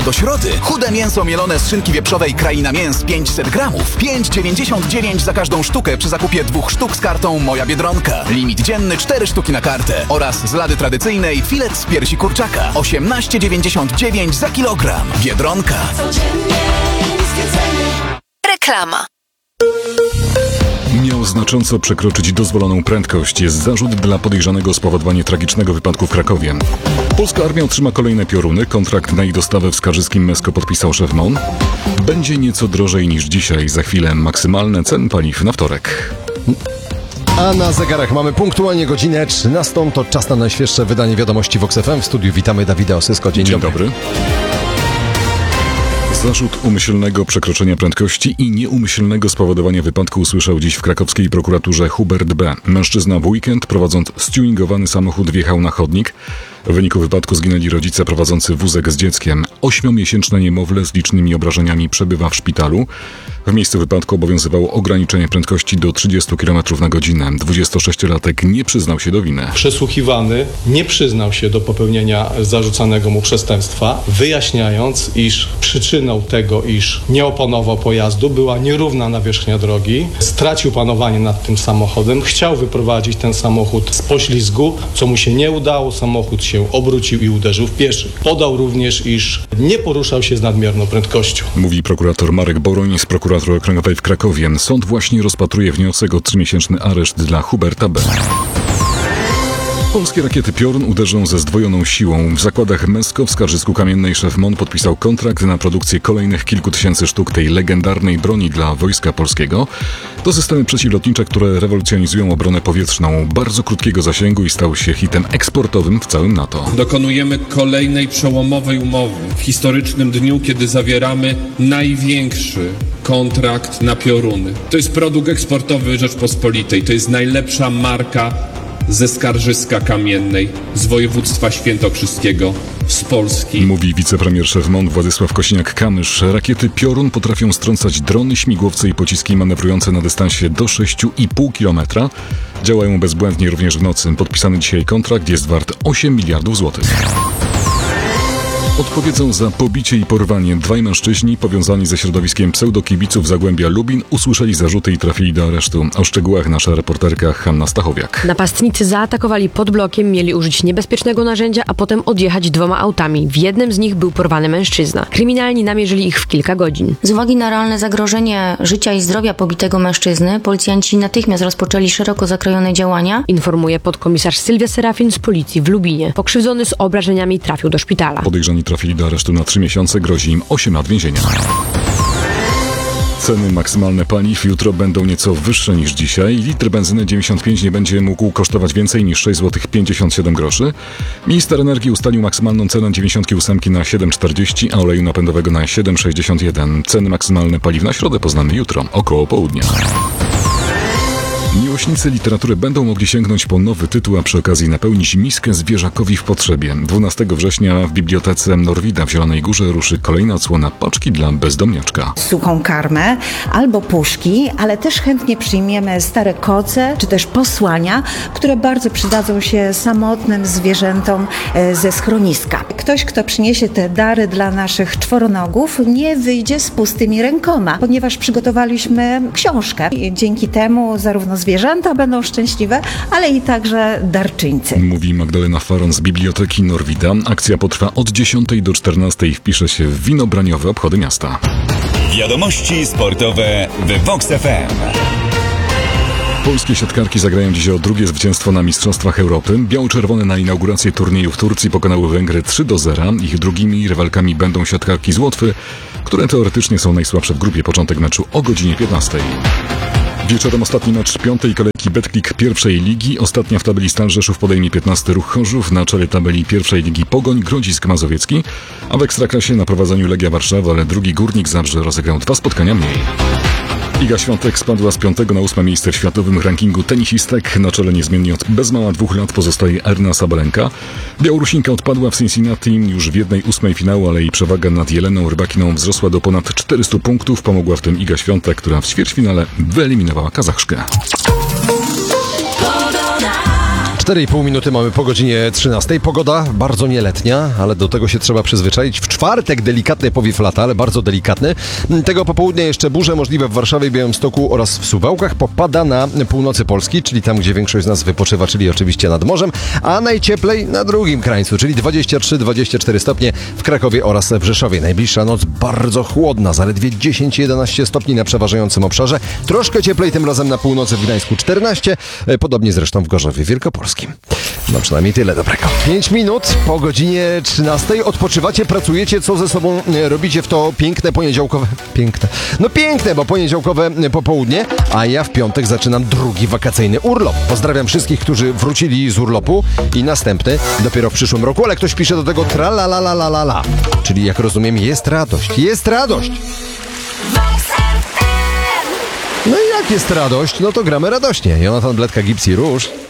do środy. Chude mięso mielone z szynki wieprzowej Kraina Mięs 500 gramów. 5,99 za każdą sztukę przy zakupie 2 sztuk z kartą Moja Biedronka. Limit dzienny 4 sztuki na kartę. Oraz z lady tradycyjnej filet z piersi kurczaka. 18,99 za kilogram. Biedronka. Reklama. Miał znacząco przekroczyć dozwoloną prędkość. Jest zarzut dla podejrzanego o spowodowanie tragicznego wypadku w Krakowie. Polska armia otrzyma kolejne pioruny. Kontrakt na ich dostawę w skarżyskim Mesko podpisał szef MON. Będzie nieco drożej niż dzisiaj. Za chwilę maksymalne ceny paliw na wtorek. A na zegarach mamy punktualnie godzinę 13. To czas na najświeższe wydanie wiadomości Vox FM. W studiu witamy Dawida Osysko. Dzień dobry. Zarzut umyślnego przekroczenia prędkości i nieumyślnego spowodowania wypadku usłyszał dziś w krakowskiej prokuraturze Hubert B. Mężczyzna w weekend, prowadząc stuningowany samochód, wjechał na chodnik. W wyniku wypadku zginęli rodzice prowadzący wózek z dzieckiem. 8-miesięczne niemowlę z licznymi obrażeniami przebywa w szpitalu. W miejscu wypadku obowiązywało ograniczenie prędkości do 30 km na godzinę. 26-latek nie przyznał się do winy. Przesłuchiwany nie przyznał się do popełnienia zarzucanego mu przestępstwa, wyjaśniając, iż przyczyną tego, iż nie opanował pojazdu, była nierówna nawierzchnia drogi. Stracił panowanie nad tym samochodem, chciał wyprowadzić ten samochód z poślizgu, co mu się nie udało. Samochód się obrócił i uderzył w pieszych. Podał również, iż nie poruszał się z nadmierną prędkością. Mówi prokurator Marek Boroń z prokuratury okręgowej w Krakowie. Sąd właśnie rozpatruje wniosek o 3-miesięczny areszt dla Huberta B. Polskie rakiety Piorun uderzą ze zdwojoną siłą. W zakładach Mesko w Skarżysku Kamiennej szef MON podpisał kontrakt na produkcję kolejnych kilku tysięcy sztuk tej legendarnej broni dla Wojska Polskiego. To systemy przeciwlotnicze, które rewolucjonizują obronę powietrzną, bardzo krótkiego zasięgu i stał się hitem eksportowym w całym NATO. Dokonujemy kolejnej przełomowej umowy w historycznym dniu, kiedy zawieramy największy kontrakt na Pioruny. To jest produkt eksportowy Rzeczpospolitej, to jest najlepsza marka ze Skarżyska Kamiennej, z województwa świętokrzyskiego, z Polski. Mówi wicepremier szef MON Władysław Kosiniak-Kamysz. Rakiety Piorun potrafią strącać drony, śmigłowce i pociski manewrujące na dystansie do 6,5 km. Działają bezbłędnie również w nocy. Podpisany dzisiaj kontrakt jest wart 8 miliardów złotych. Odpowiedzą za pobicie i porwanie. Dwaj mężczyźni powiązani ze środowiskiem pseudokibiców Zagłębia Lubin usłyszeli zarzuty i trafili do aresztu. O szczegółach nasza reporterka Hanna Stachowiak. Napastnicy zaatakowali pod blokiem, mieli użyć niebezpiecznego narzędzia, a potem odjechać 2 autami. W jednym z nich był porwany mężczyzna. Kryminalni namierzyli ich w kilka godzin. Z uwagi na realne zagrożenie życia i zdrowia pobitego mężczyzny, policjanci natychmiast rozpoczęli szeroko zakrojone działania. Informuje podkomisarz Sylwia Serafin z policji w Lubinie. Pokrzywdzony z obrażeniami trafił do szpitala. Podejrzani trafili do aresztu na 3 miesiące, grozi im 8 lat więzienia. Ceny maksymalne paliw jutro będą nieco wyższe niż dzisiaj. Litr benzyny 95 nie będzie mógł kosztować więcej niż 6,57 zł. Minister energii ustalił maksymalną cenę 98 na 7,40, a oleju napędowego na 7,61. Ceny maksymalne paliw na środę poznamy jutro, około południa. Miłośnicy literatury będą mogli sięgnąć po nowy tytuł, a przy okazji napełnić miskę zwierzakowi w potrzebie. 12 września w Bibliotece Norwida w Zielonej Górze ruszy kolejna odsłona paczki dla bezdomniaczka. Suchą karmę albo puszki, ale też chętnie przyjmiemy stare koce czy też posłania, które bardzo przydadzą się samotnym zwierzętom ze schroniska. Ktoś, kto przyniesie te dary dla naszych czworonogów, nie wyjdzie z pustymi rękoma, ponieważ przygotowaliśmy książkę. I dzięki temu zarówno zwierzęta będą szczęśliwe, ale i także darczyńcy. Mówi Magdalena Faron z Biblioteki Norwida. Akcja potrwa od 10 do 14 i wpisze się w winobraniowe obchody miasta. Wiadomości sportowe w Vox FM. Polskie siatkarki zagrają dziś o drugie zwycięstwo na Mistrzostwach Europy. Biało-czerwone na inaugurację turnieju w Turcji pokonały Węgry 3-0. Ich drugimi rywalkami będą siatkarki z Łotwy, które teoretycznie są najsłabsze w grupie. Początek meczu o godzinie 15. Wieczorem ostatni mecz 5. kolejki Betclic pierwszej ligi. Ostatnia w tabeli Stal Rzeszów podejmie 15 Ruch Chorzów. Na czele tabeli pierwszej ligi Pogoń Grodzisk Mazowiecki. A w Ekstraklasie na prowadzeniu Legia Warszawa, ale drugi Górnik Zabrze rozegrał 2 spotkania mniej. Iga Świątek spadła z 5. na 8. miejsce w światowym rankingu tenisistek. Na czele niezmiennie od bez mała 2 lat pozostaje Arna Sabalenka. Białorusinka odpadła w Cincinnati już w 1/8 finału, ale jej przewaga nad Jeleną Rybakiną wzrosła do ponad 400 punktów. Pomogła w tym Iga Świątek, która w ćwierćfinale wyeliminowała Kazachszkę. 4,5 minuty mamy po godzinie 13. Pogoda bardzo nieletnia, ale do tego się trzeba przyzwyczaić. W czwartek delikatny powiew lata, ale bardzo delikatny. Tego popołudnia jeszcze burze możliwe w Warszawie, Białymstoku oraz w Suwałkach. Popada na północy Polski, czyli tam, gdzie większość z nas wypoczywa, czyli oczywiście nad morzem, a najcieplej na drugim krańcu, czyli 23-24 stopnie w Krakowie oraz w Rzeszowie. Najbliższa noc bardzo chłodna, zaledwie 10-11 stopni na przeważającym obszarze. Troszkę cieplej tym razem na północy, w Gdańsku 14, podobnie zresztą w Gorzowie Wielkopolskim. No przynajmniej tyle dobrego. 5 minut po godzinie 13. Odpoczywacie, pracujecie, co ze sobą robicie w to piękne poniedziałkowe... Piękne, bo poniedziałkowe popołudnie, a ja w piątek zaczynam drugi wakacyjny urlop. Pozdrawiam wszystkich, którzy wrócili z urlopu i następny dopiero w przyszłym roku, ale ktoś pisze do tego tralalalala. Czyli jak rozumiem, jest radość. Jest radość! No i jak jest radość, no to gramy radośnie. Jonathan Bledka, Gips i Róż.